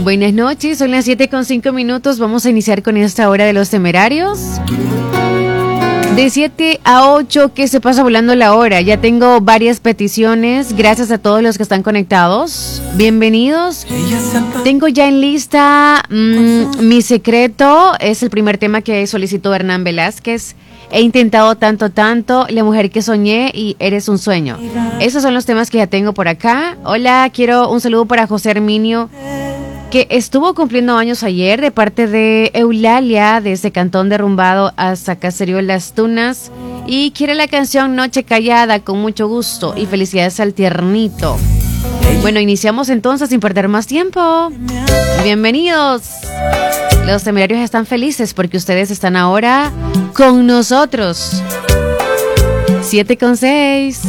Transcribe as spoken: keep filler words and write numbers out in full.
Buenas noches, son las siete con cinco minutos. Vamos a iniciar con esta hora de los temerarios. De siete a ocho, que se pasa volando la hora. Ya tengo varias peticiones. Gracias a todos los que están conectados. Bienvenidos. Tengo ya en lista mmm, Mi Secreto. Es el primer tema que solicitó Hernán Velázquez. He intentado tanto, tanto. La mujer que soñé y Eres un sueño. Esos son los temas que ya tengo por acá. Hola, quiero un saludo para José Herminio, que estuvo cumpliendo años ayer, de parte de Eulalia, desde Cantón Derrumbado hasta Caserío Las Tunas, y quiere la canción Noche Callada con mucho gusto, y felicidades al tiernito. Bueno, iniciamos entonces sin perder más tiempo. Bienvenidos. Los temerarios están felices porque ustedes están ahora con nosotros. siete con seis.